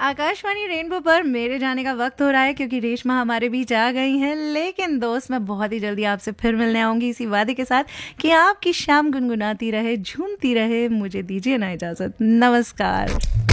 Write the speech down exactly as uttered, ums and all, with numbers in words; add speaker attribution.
Speaker 1: Akashvani rainbow पर मेरे जाने का वक्त हो रहा है क्योंकि रेशमा हमारे बीच आ गई हैं। लेकिन दोस्त, मैं बहुत ही जल्दी आपसे फिर मिलने आऊंगी इसी वादे के साथ कि आपकी शाम गुनगुनाती रहे, झूमती रहे। मुझे दीजिए ना इजाजत। नमस्कार।